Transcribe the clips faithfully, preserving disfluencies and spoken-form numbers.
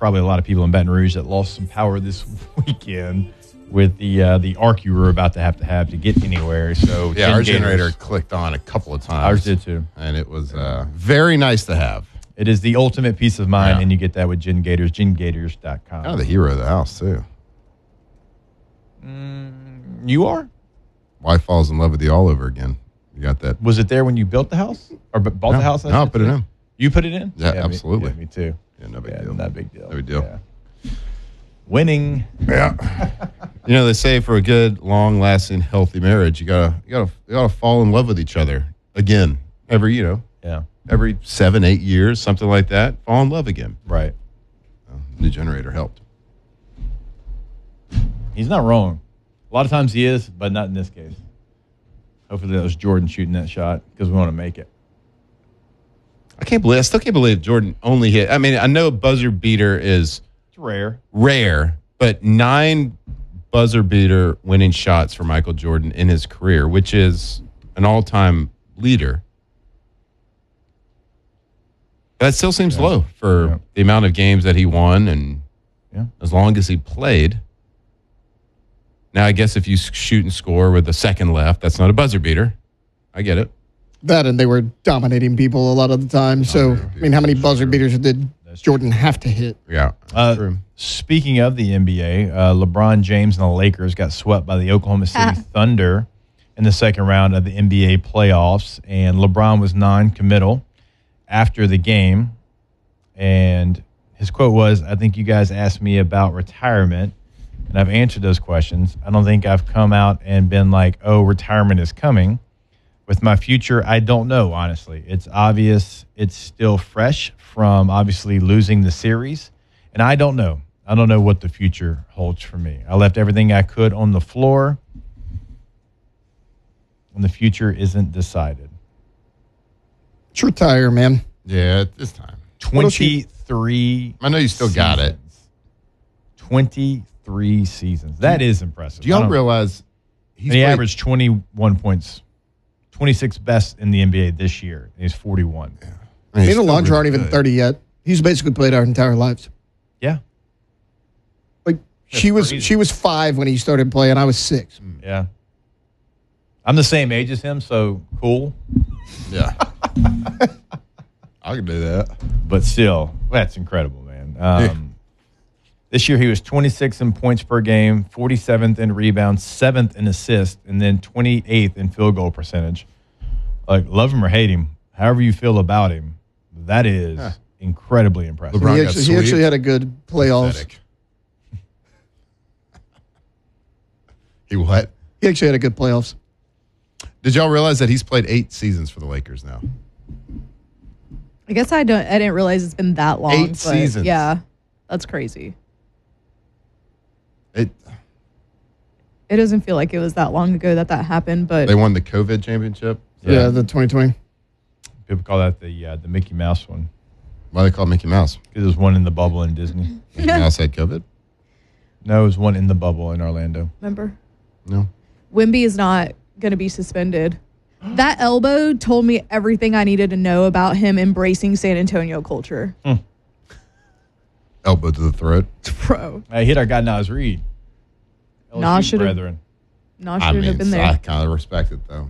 probably a lot of people in Baton Rouge that lost some power this weekend with the uh, the arc you were about to have to have to get anywhere. So yeah, our Gators, generator clicked on a couple of times. Ours did too. And it was uh, very nice to have. It is the ultimate peace of mind, Yeah. and you get that with Gen Gators, gen gators dot com. Kind of the hero of the house, too. Mm, you are? Wife falls in love with you all over again. You got that? Was it there when you built the house? Or b- bought No, the house? no, I put it in. You put it in? Yeah, me- absolutely. yeah, me too. Yeah, no big Yeah, deal. not big deal. No big deal. Yeah. Winning. Yeah. You know, they say for a good, long-lasting, healthy marriage, you gotta, you gotta, you gotta fall in love with each other again. Every, you know, Yeah, every seven, eight years, something like that. Fall in love again. right. Uh, new generator helped. He's not wrong. A lot of times he is, but not in this case. Hopefully that was Jordan shooting that shot because we want to make it. I can't believe. I still can't believe Jordan only hit. I mean, I know a buzzer beater is It's rare. rare, but nine buzzer beater winning shots for Michael Jordan in his career, which is an all-time leader. That still seems Yeah. low for Yeah. the amount of games that he won and Yeah. as long as he played. Now, I guess if you s- shoot and score with a second left, that's not a buzzer beater. I get it. That and they were dominating people a lot of the time. So, I mean, how many buzzer beaters did Jordan have to hit? Yeah. Uh, true. Speaking of the N B A, uh, LeBron James and the Lakers got swept by the Oklahoma City Thunder in the second round of the N B A playoffs, and LeBron was non-committal after the game, and his quote was, "I think you guys asked me about retirement, and I've answered those questions. I don't think I've come out and been like, oh, retirement is coming. With my future, I don't know, honestly. It's obvious it's still fresh from obviously losing the series, and I don't know. I don't know what the future holds for me. I left everything I could on the floor, and the future isn't decided." It's retire, man. Yeah, at this time. twenty-three I know you still got it. seasons. twenty-three seasons. That is impressive. Do y'all I don't- realize he's and he played- averaged twenty-one points, twenty-six best in the N B A this year. He's forty-one. Yeah. I mean, Me he's and still Alondra really aren't even good. thirty yet. He's basically played our entire lives. Yeah. Like That's she was, crazy. she was five when he started playing. I was six. Yeah. I'm the same age as him, so cool. Yeah. I can do that. But still, that's incredible, man. Um, this year he was twenty-sixth in points per game, forty-seventh in rebounds, seventh in assists, and then twenty-eighth in field goal percentage. Like, love him or hate him, however you feel about him, that is Huh. incredibly impressive. LeBron He got actually, he sweep. actually had a good playoffs. Pathetic. He what? He actually had a good playoffs. Did y'all realize that he's played eight seasons for the Lakers now? I guess I don't. I didn't realize it's been that long. Eight but seasons. Yeah, that's crazy. It. It doesn't feel like it was that long ago that that happened, but They won the COVID championship. Yeah, the twenty twenty. People call that the uh, the Mickey Mouse one Why they call it Mickey Mouse? because there's one in the bubble in Disney. Mickey Mouse had COVID. No, it was one in the bubble in Orlando. remember, No. Wemby is not going to be suspended. That elbow told me everything I needed to know about him embracing San Antonio culture. Elbow to the throat. Bro, I hit our guy Nas Reed. L S U Nah, should've- brethren. not I should mean, have been so there. I kind of respect it though.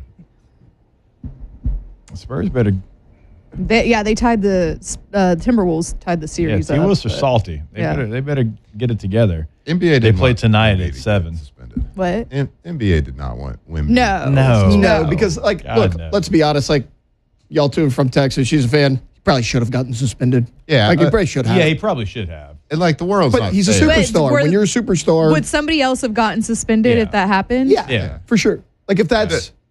Spurs better. They, yeah, they tied the uh, Timberwolves tied the Yeah, series. T up, Wolves are but- salty. They Yeah. better. They better get it together. N B A. They did play not tonight want at Wemby to get seven. Suspended. What? N- NBA did not want Wemby. No, No. No, because like, God, look, no. let's be honest. Like, y'all two are from Texas. She's a fan. He probably should have gotten suspended. Yeah, like he uh, probably should have. Yeah, he probably should have. And like the world's but not he's a fair. But superstar. were- When you're a superstar, Would somebody else have gotten suspended Yeah. if that happened? yeah, Yeah. for sure. Like if that's